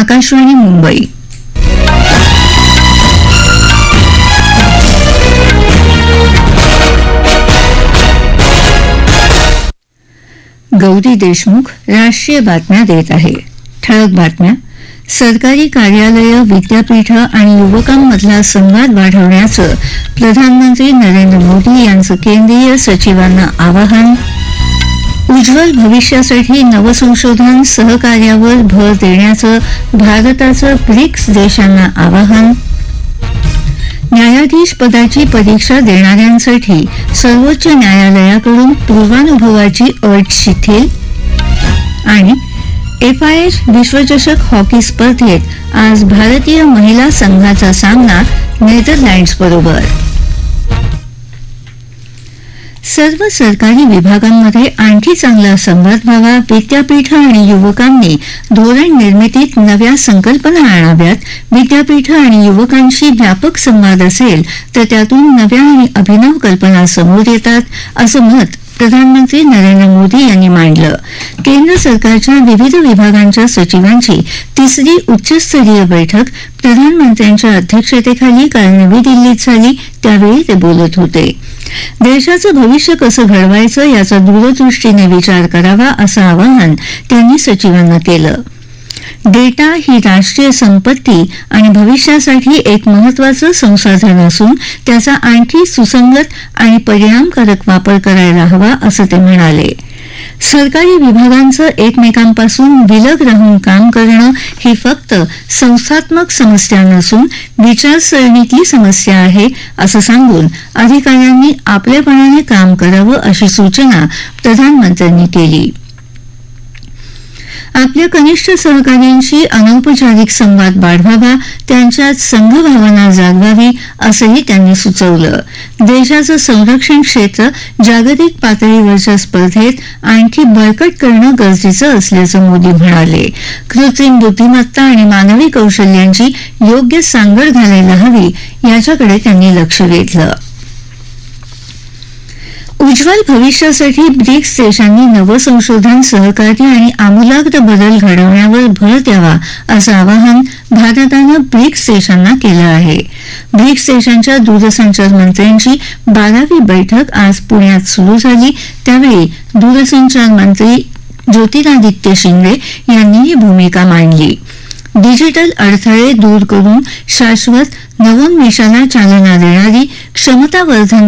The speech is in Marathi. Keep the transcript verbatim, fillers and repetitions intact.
आकाशवाणी मुंबई. गौरी देशमुख राष्ट्रीय बातम्या देत आहे. ठळक बातम्या. सरकारी कार्यालय, विद्यापीठं आणि युवकांमधला संवाद वाढवण्याचं प्रधानमंत्री नरेंद्र मोदी यांचं केंद्रीय सचिवांना आवाहन. उज्ज्वल भविष्यासाठी नवसंशोधन सहकार्यावर भर देण्याचं भारताचं ब्रिक्स देशांना आवाहन. न्यायाधीश पदाची परीक्षा देणाऱ्यांसाठी सर्वोच्च न्यायालयाकडून पूर्वानुभवाची अट शिथिल. आणि एफ आय एच विश्वचषक हॉकी स्पर्धेत आज भारतीय महिला संघाचा सामना नेदरलँड्स बरोबर. सर्व सरकारी विभागांमध्ये आणखी चांगला संवाद व्हावा, विद्यापीठं आणि युवकांनी धोरण निर्मितीत नव्या संकल्पना आणाव्यात. विद्यापीठं आणि युवकांशी व्यापक संवाद असेल तर त्यातून नव्या आणि अभिनव कल्पना समोर येतात, असं मत प्रधानमंत्री नरेंद्र मोदी यांनी मांडलं. केंद्र सरकारच्या विविध विभागांच्या सचिवांची तिसरी उच्चस्तरीय बैठक प्रधानमंत्र्यांच्या अध्यक्षतेखाली काल नवी दिल्लीत झाली, त्यावेळी ते बोलत होते. देशाचं भविष्य कसं घडवायचं याचा दूरदृष्टीने विचार करावा, असं आवाहन त्यांनी सचिवांना केलं. डेटा ही राष्ट्रीय संपत्ती आणि भविष्यासाठी एक महत्त्वाचं संसाधन असून त्याचा आणखी सुसंगत आणि परिणामकारक वापर करायला हवा, असं ते म्हणाले. सरकारी विभागांचं एकमेकांपासून विलग राहून काम करणं ही फक्त संस्थात्मक समस्या नसून विचारसरणीतली समस्या आहे, असं सांगून अधिकाऱ्यांनी आपलेपणाने काम करावं, अशी सूचना प्रधानमंत्र्यांनी केली. आपल्या कनिष्ठ सहकाऱ्यांशी अनौपचारिक संवाद वाढवावा, त्यांच्यात संघभावना जागवावी, असंही त्यांनी सुचवलं. देशाचं संरक्षण क्षेत्र जागतिक पातळीवरच्या स्पर्धेत आणखी बळकट करणं गरजेचं असल्याचं मोदी म्हणाले. कृत्रिम बुद्धिमत्ता आणि मानवी कौशल्यांची योग्य सांगड घालायला हवी, याच्याकडे त्यांनी लक्ष वेधलं. उज्ज्वल भविष्यासाठी ब्रिक्स देशांनी नवसंशोधन, सहकार्य आणि आमूलाग्र बदल घडवण्यावर भर द्यावा, असं आवाहन भारतानं ब्रिक्स देशांना केलं आहे. ब्रिक्स देशांच्या दूरसंचार मंत्र्यांची बारावी बैठक आज पुण्यात सुरू झाली, त्यावेळी दूरसंचार मंत्री ज्योतिरादित्य शिंदे यांनी ही भूमिका मांडली. डिजिटल अडथळे दूर करून शाश्वत नवोन्मेषाला चालना देणारी क्षमतावर्धन